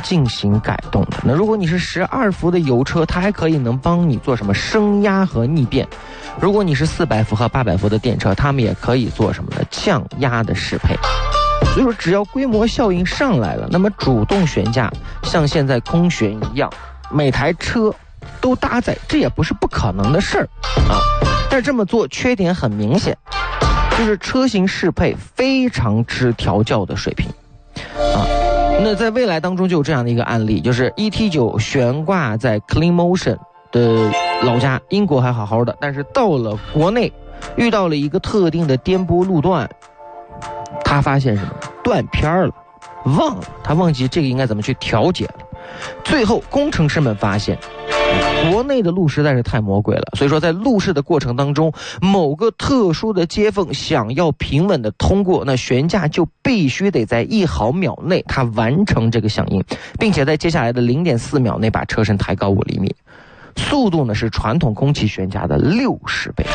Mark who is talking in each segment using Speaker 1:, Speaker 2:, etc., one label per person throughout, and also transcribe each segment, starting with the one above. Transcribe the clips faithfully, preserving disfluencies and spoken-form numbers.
Speaker 1: 进行改动的。那如果你是十二伏的油车，它还可以能帮你做什么升压和逆变。如果你是四百伏和八百伏的电车，它们也可以做什么呢？降压的适配。所以说只要规模效应上来了，那么主动悬架像现在空悬一样，每台车都搭载，这也不是不可能的事儿啊。但是这么做缺点很明显，就是车型适配非常之调教的水平啊。那在未来当中就有这样的一个案例，就是 E T 九 悬挂在 Clean Motion 的老家英国还好好的，但是到了国内遇到了一个特定的颠簸路段，他发现什么？断片了，忘了，他忘记这个应该怎么去调节了。最后工程师们发现国内的路实在是太魔鬼了，所以说在路试的过程当中，某个特殊的接缝想要平稳的通过，那悬架就必须得在一毫秒内它完成这个响应，并且在接下来的 零点四秒内把车身抬高五厘米，速度呢是传统空气悬架的六十倍。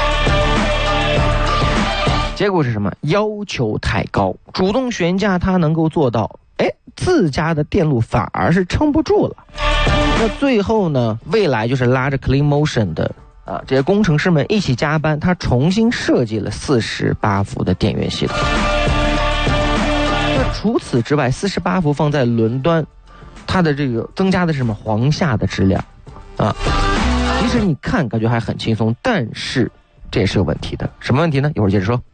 Speaker 1: 结果是什么？要求太高，主动悬架它能够做到，哎，自家的电路反而是撑不住了。那最后呢，未来就是拉着 Clean Motion 的啊这些工程师们一起加班，他重新设计了四十八伏的电源系统。那除此之外，四十八伏放在轮端，它的这个增加的是什么？簧下的质量啊。其实你看感觉还很轻松，但是这也是有问题的。什么问题呢？一会儿接着说。